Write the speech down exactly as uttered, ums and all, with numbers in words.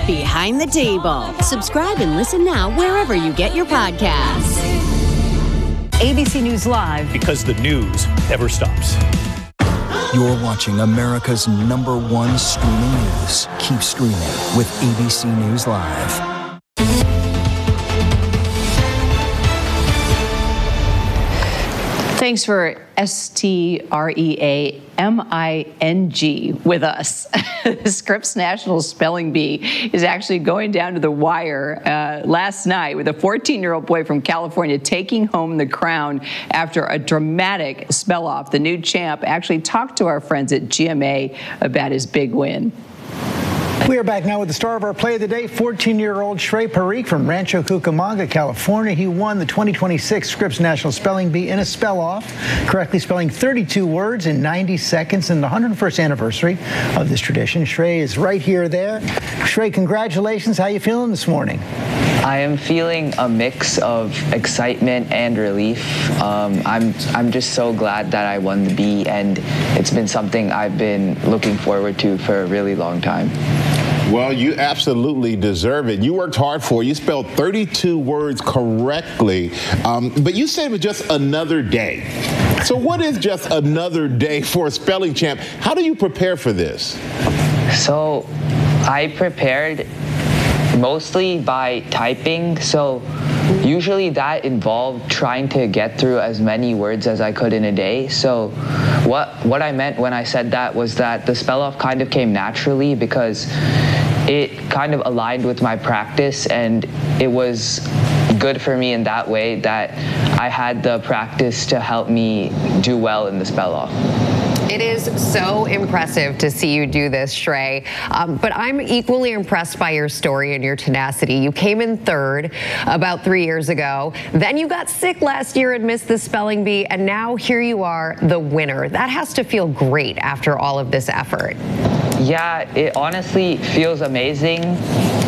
Behind the Table. Subscribe and listen now wherever you get your podcasts. A B C News Live. Because the news never stops. You're watching America's number one streaming news. Keep streaming with A B C News Live. Thanks for S T R E A M I N G with us. The Scripps National Spelling Bee is actually going down to the wire uh, last night with a fourteen-year-old boy from California taking home the crown after a dramatic spell-off. The new champ actually talked to our friends at G M A about his big win. We are back now with the star of our play of the day, fourteen-year-old Shrey Parikh from Rancho Cucamonga, California. He won the twenty twenty-six Scripps National Spelling Bee in a spell-off, correctly spelling thirty-two words in ninety seconds in the one hundred first anniversary of this tradition. Shrey is right here there. Shrey, congratulations. How you feeling this morning? I am feeling a mix of excitement and relief. Um, I'm I'm just so glad that I won the bee, and it's been something I've been looking forward to for a really long time. Well, you absolutely deserve it. You worked hard for it. You spelled thirty-two words correctly, um, but you said it was just another day. So what is just another day for a spelling champ? How do you prepare for this? So I prepared mostly by typing. So usually that involved trying to get through as many words as I could in a day. So what what I meant when I said that was that the spell-off kind of came naturally because it kind of aligned with my practice, and it was good for me in that way that I had the practice to help me do well in the spell-off. It is so impressive to see you do this, Shrey. Um, but I'm equally impressed by your story and your tenacity. You came in third about three years ago. Then you got sick last year and missed the spelling bee. And now here you are, the winner. That has to feel great after all of this effort. Yeah, it honestly feels amazing.